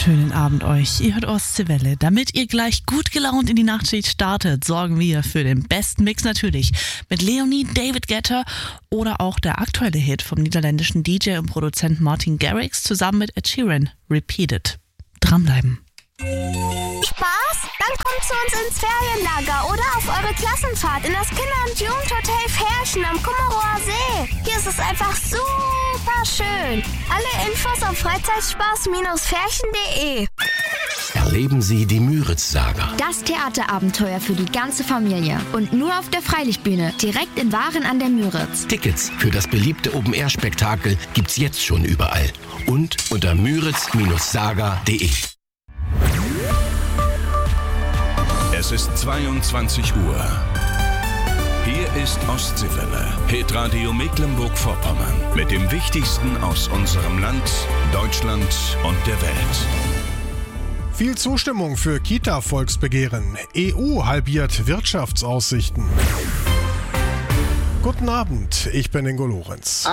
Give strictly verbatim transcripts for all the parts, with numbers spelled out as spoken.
Schönen Abend euch. Ihr hört Ostseewelle. Damit ihr gleich gut gelaunt in die Nachtschicht startet, sorgen wir für den besten Mix natürlich mit Leonie, David Guetta oder auch der aktuelle Hit vom niederländischen D J und Produzent Martin Garrix zusammen mit Ed Sheeran, Repeated. Dranbleiben. Spaß? Dann kommt zu uns ins Ferienlager oder auf eure Klassenfahrt in das Kinder- und Jugendhotel Ferchen am Kummerower See. Hier ist es einfach super schön. Alle Infos auf Freizeitspaß Ferchen punkt de. Erleben Sie die Müritz-Saga. Das Theaterabenteuer für die ganze Familie. Und nur auf der Freilichtbühne, direkt in Waren an der Müritz. Tickets für das beliebte Open-Air-Spektakel gibt's jetzt schon überall. Und unter müritz saga punkt de. Es ist zweiundzwanzig Uhr. Hier ist Ostseewelle, Hitradio Mecklenburg-Vorpommern. Mit dem Wichtigsten aus unserem Land, Deutschland und der Welt. Viel Zustimmung für Kita-Volksbegehren. E U halbiert Wirtschaftsaussichten. Guten Abend, ich bin Ingo Lorenz.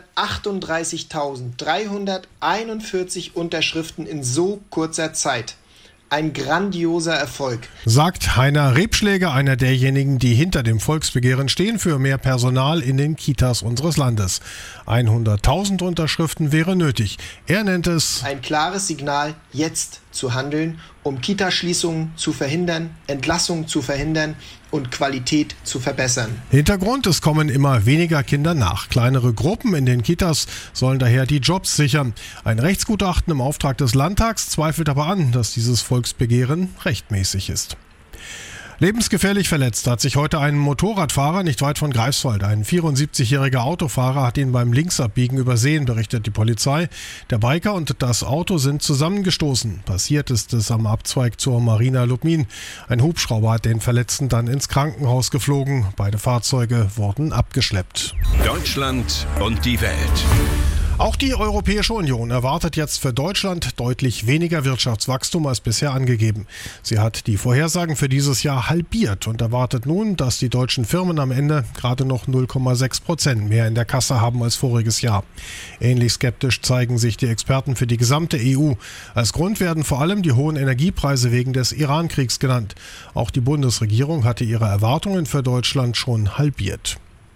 hundertachtunddreißigtausenddreihunderteinundvierzig Unterschriften in so kurzer Zeit. Ein grandioser Erfolg, sagt Heiner Rebschläger, einer derjenigen, die hinter dem Volksbegehren stehen für mehr Personal in den Kitas unseres Landes. hunderttausend Unterschriften wäre nötig. Er nennt es ein klares Signal, jetzt zu handeln, um Kitaschließungen zu verhindern, Entlassungen zu verhindern und Qualität zu verbessern. Hintergrund, es kommen immer weniger Kinder nach. Kleinere Gruppen in den Kitas sollen daher die Jobs sichern. Ein Rechtsgutachten im Auftrag des Landtags zweifelt aber an, dass dieses Volksbegehren rechtmäßig ist. Lebensgefährlich verletzt hat sich heute ein Motorradfahrer nicht weit von Greifswald. Ein vierundsiebzigjähriger Autofahrer hat ihn beim Linksabbiegen übersehen, berichtet die Polizei. Der Biker und das Auto sind zusammengestoßen. Passiert ist es am Abzweig zur Marina Lubmin. Ein Hubschrauber hat den Verletzten dann ins Krankenhaus geflogen. Beide Fahrzeuge wurden abgeschleppt. Deutschland und die Welt. Auch die Europäische Union erwartet jetzt für Deutschland deutlich weniger Wirtschaftswachstum als bisher angegeben. Sie hat die Vorhersagen für dieses Jahr halbiert und erwartet nun, dass die deutschen Firmen am Ende gerade noch null Komma sechs Prozent mehr in der Kasse haben als voriges Jahr. Ähnlich skeptisch zeigen sich die Experten für die gesamte E U. Als Grund werden vor allem die hohen Energiepreise wegen des Iran-Kriegs genannt. Auch die Bundesregierung hatte ihre Erwartungen für Deutschland schon halbiert.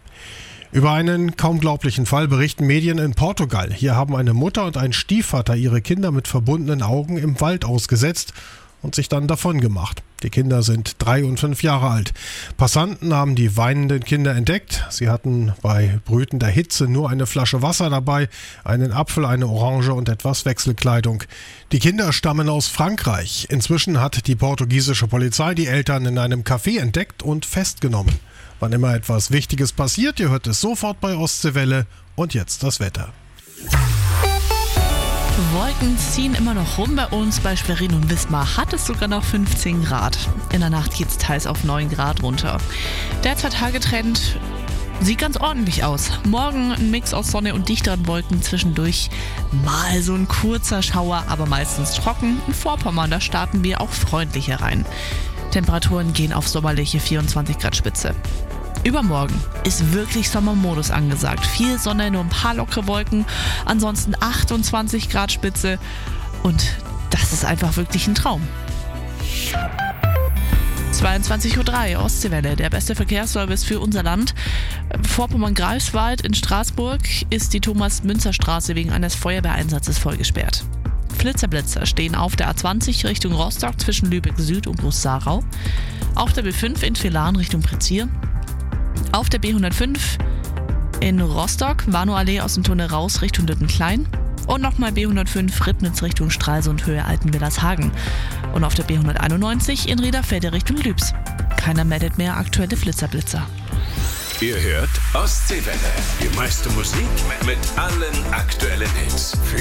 Über einen kaum glaublichen Fall berichten Medien in Portugal. Hier haben eine Mutter und ein Stiefvater ihre Kinder mit verbundenen Augen im Wald ausgesetzt und sich dann davon gemacht. Die Kinder sind drei und fünf Jahre alt. Passanten haben die weinenden Kinder entdeckt. Sie hatten bei brütender Hitze nur eine Flasche Wasser dabei, einen Apfel, eine Orange und etwas Wechselkleidung. Die Kinder stammen aus Frankreich. Inzwischen hat die portugiesische Polizei die Eltern in einem Café entdeckt und festgenommen. Wann immer etwas Wichtiges passiert, ihr hört es sofort bei Ostseewelle. Und jetzt das Wetter. Wolken ziehen immer noch rum bei uns. Bei Schwerin und Wismar hat es sogar noch fünfzehn Grad. In der Nacht geht es teils auf neun Grad runter. Der Zwei-Tage-Trend sieht ganz ordentlich aus. Morgen ein Mix aus Sonne und dichteren Wolken, zwischendurch mal so ein kurzer Schauer, aber meistens trocken. In Vorpommern, da starten wir auch freundlicher rein. Temperaturen gehen auf sommerliche vierundzwanzig Grad Spitze. Übermorgen ist wirklich Sommermodus angesagt. Viel Sonne, nur ein paar lockere Wolken, ansonsten achtundzwanzig Grad Spitze und das ist einfach wirklich ein Traum. zweiundzwanzig Uhr drei, Ostseewelle, der beste Verkehrsservice für unser Land. Vorpommern-Greifswald in Straßburg ist die Thomas-Münzer-Straße wegen eines Feuerwehreinsatzes voll gesperrt. Flitzer-Blitzer stehen auf der A zwanzig Richtung Rostock zwischen Lübeck Süd und Groß-Sarau. Auf der B fünf in Villaren Richtung Prezier. Auf der B hundertfünf in Rostock, Warnow-Allee aus dem Tunnel raus Richtung Döttenklein. Und nochmal B hundertfünf Ribnitz Richtung Stralsund Höhe Altenwillershagen. Und auf der B hunderteinundneunzig in Riederfelde Richtung Lübs. Keiner meldet mehr aktuelle Flitzer-Blitzer. Ihr hört Ostseewelle. Die meiste Musik mit allen aktuellen Hits. Für